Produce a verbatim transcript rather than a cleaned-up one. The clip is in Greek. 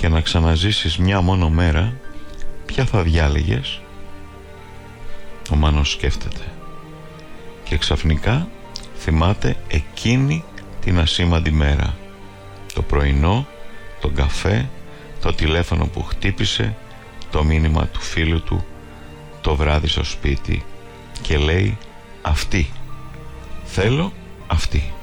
και να ξαναζήσεις μια μόνο μέρα, ποια θα διάλεγες? Ο Μάνος σκέφτεται και ξαφνικά θυμάται εκείνη την ασήμαντη μέρα, το πρωινό, τον καφέ, το τηλέφωνο που χτύπησε, το μήνυμα του φίλου του το βράδυ στο σπίτι, και λέει αυτή, θέλω αυτή.